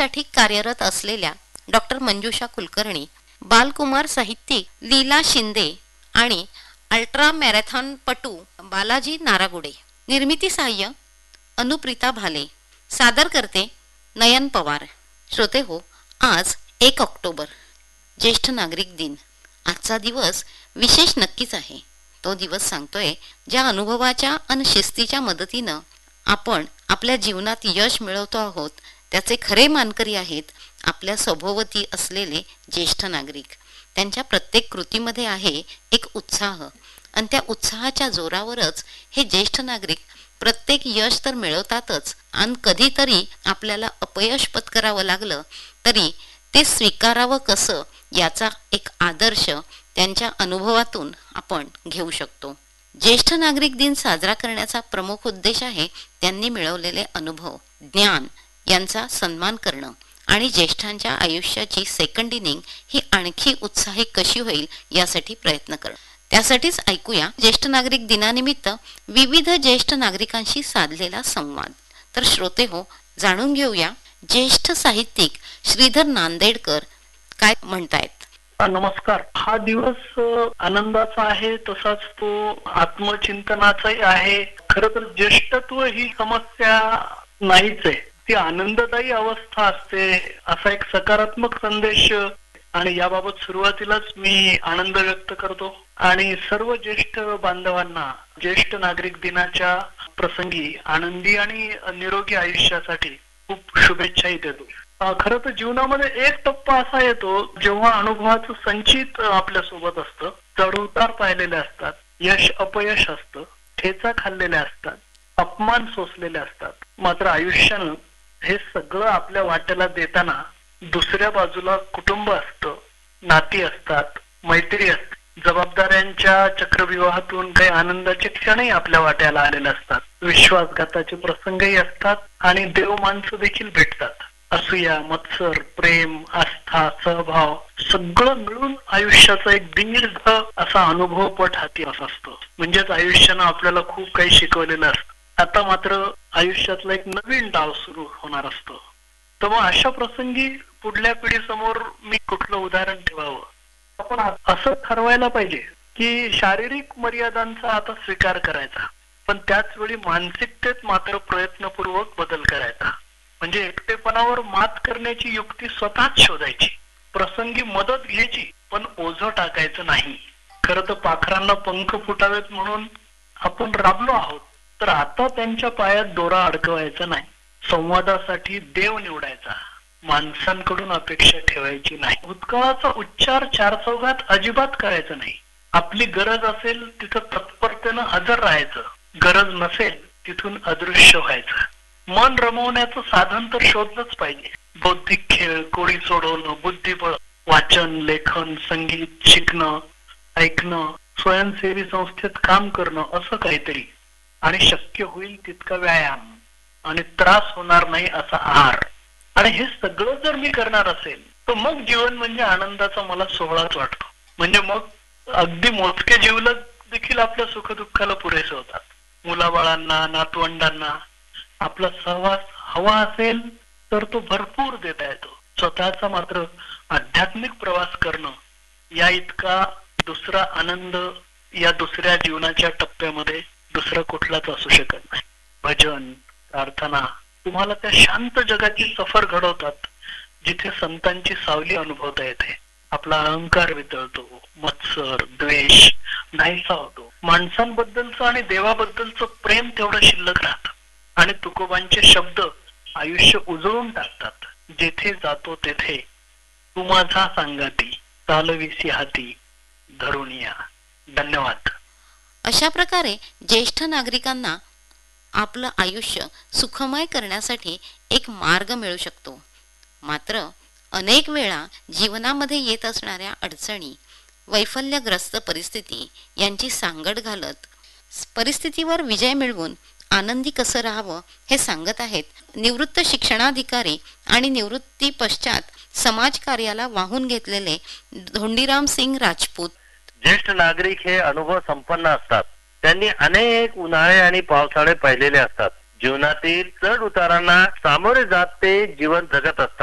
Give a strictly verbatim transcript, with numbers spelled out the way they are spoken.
मुलांसाठी कार्यरत असलेल्या डॉक्टर मंजुषा कुलकर्णी, बालकुमार साहित्यिक लीला शिंदे आणि अल्ट्रा मॅरेथॉनपटू बालाजी नारागुडे. निर्मिती सहाय्य अनुप्रिता भाले. सादर करते नयन पवार. श्रोते हो, आज एक ऑक्टोबर, ज्येष्ठ नागरिक दिन. आजचा दिवस विशेष नक्कीच आहे. तो दिवस सांगतोय ज्या अनुभवाच्या आणि शिस्तीच्या मदतीनं आपण आपल्या जीवनात यश मिळवतो आहोत, त्याचे खरे मानकरी आहेत आपल्या सभोवती असलेले ज्येष्ठ नागरिक. त्यांच्या प्रत्येक कृतीमध्ये आहे एक उत्साह, आणि त्या उत्साहाच्या जोरावरच हे ज्येष्ठ नागरिक प्रत्येक यश तर मिळवतातच, आणि कधीतरी आपल्याला अपयश पत्करावं लागलं तरी ते स्वीकारावं कसं याचा एक आदर्श त्यांच्या अनुभवातून आपण घेऊ शकतो. ज्येष्ठ नागरिक दिन साजरा करण्याचा प्रमुख उद्देश आहे त्यांनी मिळवलेले अनुभव, ज्ञान यांचा सन्मान करणं आणि ज्येष्ठांच्या आयुष्याची सेकंड इनिंग ही आणखी उत्साही कशी होईल यासाठी प्रयत्न करणं. त्यासाठीच ऐकूया ज्येष्ठ नागरिक दिनानिमित्त विविध ज्येष्ठ नागरिकांशी साधलेला संवाद. तर श्रोते हो, जाणून घेऊया ज्येष्ठ साहित्यिक श्रीधर नांदेडकर काय म्हणतायत. नमस्कार. हा दिवस आनंदाचा आहे, तसाच तो आत्मचिंतनाचाही आहे. खर तर ज्येष्ठत्व ही समस्या नाहीच आहे, ती आनंददायी अवस्था असते, असा एक सकारात्मक संदेश. आणि याबाबत सुरुवातीलाच मी आनंद व्यक्त करतो आणि सर्व ज्येष्ठ बांधवांना ज्येष्ठ नागरिक दिनाच्या प्रसंगी आनंदी आणि निरोगी आयुष्यासाठी खूप शुभेच्छाही देतो. खरं तर जीवनामध्ये एक टप्पा असा येतो जेव्हा अनुभवाचं संचित आपल्या सोबत असतं, चढ उतार पाहिलेले असतात, यश अपयश असतं, ठेचा खाल्लेल्या असतात, अपमान सोसलेले असतात. मात्र आयुष्यानं हे सगळं आपल्या वाट्याला देताना दुसऱ्या बाजूला कुटुंब असतं, नाती असतात, मैत्री असते, जबाबदाऱ्यांच्या चक्रव्यूहातून काही आनंदाचे क्षणही आपल्या वाट्याला आलेले असतात, विश्वासघाताचे प्रसंगही असतात आणि देव माणसं देखील भेटतात. असूया, मत्सर, प्रेम, आस्था, सहभाव सगळं मिळून आयुष्याचा एक दीर्घ असा अनुभव पट हाती असतो. म्हणजेच आयुष्यानं आपल्याला खूप काही शिकवलेलं असतं. आता मात्र आयुष्यातला एक नवीन डाव सुरू होणार असतो. तर मग अशा प्रसंगी पुढल्या पिढीसमोर मी कुठलं उदाहरण ठेवावं? आपण असं ठरवायला पाहिजे की शारीरिक मर्यादांचा आता स्वीकार करायचा, पण त्याच वेळी मानसिकतेत मात्र प्रयत्नपूर्वक बदल करायचा. म्हणजे एकटेपणावर मात करण्याची युक्ती स्वतःच शोधायची, प्रसंगी मदत घ्यायची, पण ओझं टाकायचं नाही. खरं तर पाखरांना पंख फुटावेत म्हणून आपण राबलो आहोत, तर आता त्यांच्या पायात दोरा अडकवायचा नाही. संवादासाठी देव निवडायचा, माणसांकडून अपेक्षा ठेवायची नाही. भूतकाळाचा उच्चार चार चौघात अजिबात करायचा नाही. आपली गरज असेल तिथं तत्परतेनं हजर राहायचं, गरज नसेल तिथून अदृश्य व्हायचं. मन रमवण्याचं साधन तर शोधलंच पाहिजे. बौद्धिक खेळ, कोडी सोडवणं, बुद्धिबळ, वाचन, लेखन, संगीत, शिकणं, ऐकणं, स्वयंसेवी संस्थेत काम करणं, असं काहीतरी. आणि शक्य होईल तितका व्यायाम आणि त्रास होणार नाही असा आहार. आणि हे सगळं जर मी करणार असेल तर मग जीवन म्हणजे आनंदाचा मला सोहळाच वाटतो. म्हणजे मग अगदी मोजके जीवलग देखील आपल्या सुखदुःखाला पुरेसे होतात. मुलाबाळांना, नातवंडांना आपला सहवास हवा असेल तर तो भरपूर देता येतो. स्वतःचा मात्र आध्यात्मिक प्रवास करणं या इतका दुसरा आनंद या दुसऱ्या जीवनाच्या टप्प्यामध्ये दुसरा कुठलाच असू शकत नाही. भजन, प्रार्थना तुम्हाला त्या शांत जगाची सफर घडवतात जिथे संतांची सावली अनुभवता येते. आपला अहंकार वितळतो, मत्सर, द्वेष नाहीसा होतो. माणसांबद्दलचं आणि देवाबद्दलचं प्रेम तेवढं शिल्लक राहतं. आणि तुकोबांचे शब्द आयुष्य उजळून टाकतात. जेथे जातो तेथे तू माझा सांगाती, चालविसी हाती धरून या. धन्यवाद. अशा प्रकारे ज्येष्ठ नागरिकांना आपलं आयुष्य सुखमय करण्यासाठी एक मार्ग मिळू शकतो. मात्र अनेक वेळा जीवनामध्ये येत असणाऱ्या अडचणी, वैफल्यग्रस्त परिस्थिती यांची सांगड घालत परिस्थितीवर विजय मिळवून आनंदी कसं राहावं हे सांगत आहेत निवृत्त शिक्षणाधिकारी आणि निवृत्ती पश्चात समाजकार्याला वाहून घेतलेले धोंडीराम सिंग राजपूत. ज्येष्ठ नागरिक हे अनुभव संपन्न असतात. त्यांनी अनेक उन्हाळे आणि पावसाळे पाहिलेले असतात. जीवनातील चढ उतारांना सामोरे जात ते जीवन जगत असतात.